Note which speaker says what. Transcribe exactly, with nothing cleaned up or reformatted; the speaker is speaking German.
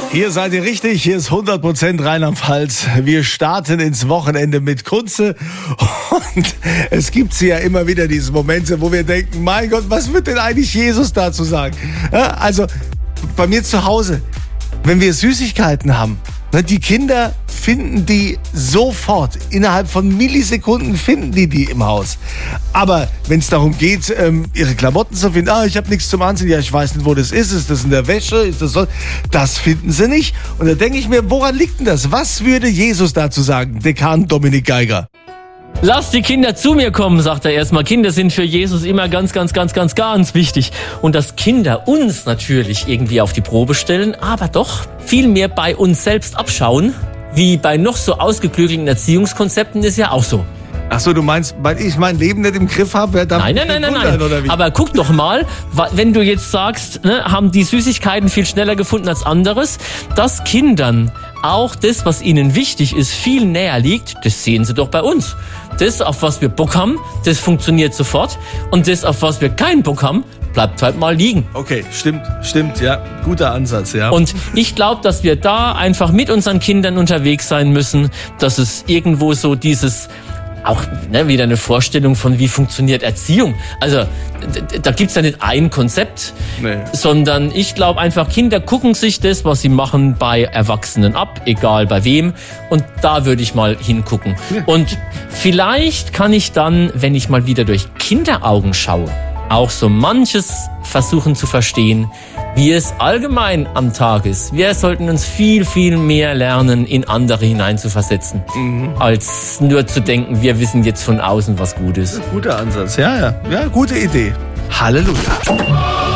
Speaker 1: Hier seid ihr richtig, hier ist hundert Prozent Rheinland-Pfalz. Wir starten ins Wochenende mit Kunze und es gibt ja immer wieder diese Momente, wo wir denken, mein Gott, was wird denn eigentlich Jesus dazu sagen? Ja, also bei mir zu Hause, wenn wir Süßigkeiten haben, die Kinder finden die sofort, innerhalb von Millisekunden finden die die im Haus. Aber wenn es darum geht, ähm, ihre Klamotten zu finden, ah, ich habe nichts zum Anziehen, ja, ich weiß nicht, wo das ist, ist das in der Wäsche, ist das so, das finden sie nicht. Und da denke ich mir, woran liegt denn das? Was würde Jesus dazu sagen, Dekan Dominik Geiger?
Speaker 2: Lass die Kinder zu mir kommen, sagt er erstmal. Kinder sind für Jesus immer ganz, ganz, ganz, ganz, ganz wichtig. Und dass Kinder uns natürlich irgendwie auf die Probe stellen, aber doch viel mehr bei uns selbst abschauen, wie bei noch so ausgeklügelten Erziehungskonzepten, ist ja auch so.
Speaker 1: Ach so, du meinst, weil ich mein Leben nicht im Griff habe?
Speaker 2: Nein, nein, nein, nein, nein. Oder wie? Aber guck doch mal, wenn du jetzt sagst, ne, haben die Süßigkeiten viel schneller gefunden als anderes, dass Kindern auch das, was ihnen wichtig ist, viel näher liegt, das sehen sie doch bei uns. Das, auf was wir Bock haben, das funktioniert sofort. Und das, auf was wir keinen Bock haben, bleibt halt mal liegen.
Speaker 1: Okay, stimmt, stimmt, ja. Guter Ansatz, ja.
Speaker 2: Und ich glaube, dass wir da einfach mit unseren Kindern unterwegs sein müssen, dass es irgendwo so dieses... Auch ne, wieder eine Vorstellung von, wie funktioniert Erziehung. Also d- da gibt's ja nicht ein Konzept, nee. Sondern ich glaube einfach, Kinder gucken sich das, was sie machen, bei Erwachsenen ab, egal bei wem. Und da würde ich mal hingucken. Ja. Und vielleicht kann ich dann, wenn ich mal wieder durch Kinderaugen schaue, auch so manches versuchen zu verstehen, wie es allgemein am Tag ist. Wir sollten uns viel, viel mehr lernen, in andere hineinzuversetzen, mhm. als nur zu denken, wir wissen jetzt von außen, was gut ist.
Speaker 1: Guter Ansatz, ja, ja. Ja, gute Idee. Halleluja.